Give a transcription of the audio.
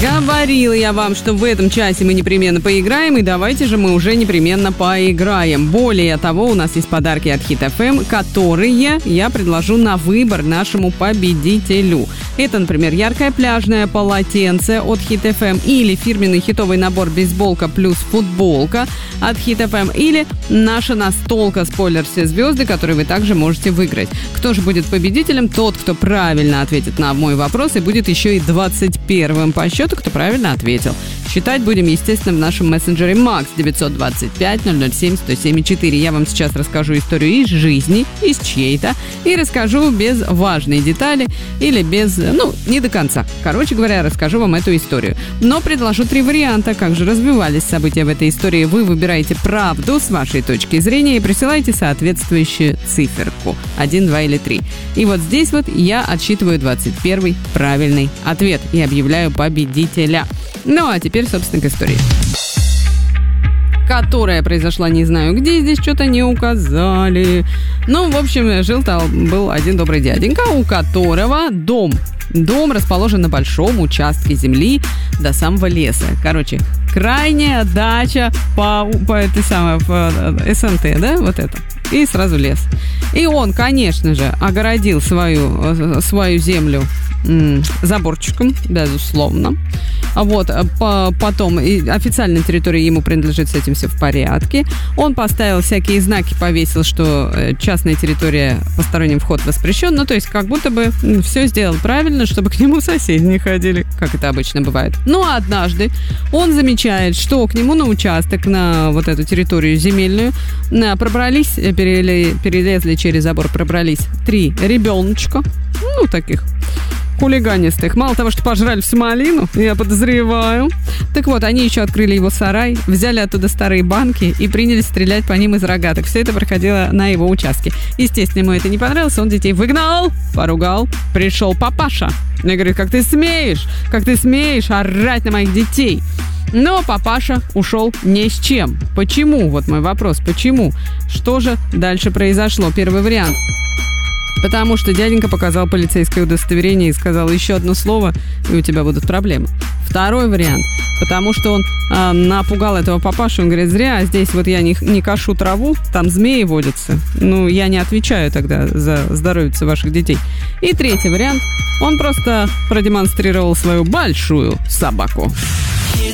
Говорила я вам, что в этом часе мы непременно поиграем, и давайте же мы уже непременно поиграем. Более того, у нас есть подарки от Hit FM, которые я предложу на выбор нашему победителю. Это, например, яркое пляжное полотенце от Hit FM, или фирменный хитовый набор бейсболка плюс футболка от Hit FM, или наша настолка «Спойлер все звезды», которую вы также можете выиграть. Кто же будет победителем? Тот, кто правильно ответит на мой вопрос, и будет еще и 21-м по счету, кто правильно ответил. Считать будем, естественно, в нашем мессенджере Max 925-007-107-4. Я вам сейчас расскажу историю из жизни, из чьей-то, и расскажу без важной детали или без, не до конца. Короче говоря, расскажу вам эту историю. Но предложу 3 варианта, как же развивались события в этой истории. Вы выбираете правду с вашей точки зрения и присылаете соответствующую циферку. 1, 2 или 3. И вот здесь вот я отсчитываю 21-й правильный ответ и объявляю победителя. Ну, а теперь, собственно, к истории. Которая произошла не знаю где, здесь что-то не указали. В общем, был один добрый дяденька, у которого дом. Дом расположен на большом участке земли до самого леса. Короче, крайняя дача по СНТ, да, вот это. И сразу лес. И он, конечно же, огородил свою землю заборчиком, безусловно. Потом официальная территория ему принадлежит, с этим все в порядке. Он поставил всякие знаки, повесил, что частная территория, посторонним вход воспрещен. То есть, как будто бы все сделал правильно, чтобы к нему соседи не ходили, как это обычно бывает. А однажды он замечает, что к нему на участок, на вот эту территорию земельную, перелезли через забор, пробрались 3 ребеночка, таких хулиганистых. Мало того, что пожрали всю малину, я подозреваю. Так вот, они еще открыли его сарай, взяли оттуда старые банки и принялись стрелять по ним из рогаток. Все это проходило на его участке. Естественно, ему это не понравилось, он детей выгнал, поругал. Пришел папаша. Я говорю, как ты смеешь орать на моих детей? Но папаша ушел ни с чем. Почему? Вот мой вопрос. Почему? Что же дальше произошло? Первый вариант. Потому что дяденька показал полицейское удостоверение и сказал: еще одно слово, и у тебя будут проблемы. Второй вариант. Потому что он напугал этого папашу. Он говорит: зря здесь вот я не кошу траву, там змеи водятся. Я не отвечаю тогда за здоровье ваших детей. И третий вариант. Он просто продемонстрировал свою большую собаку.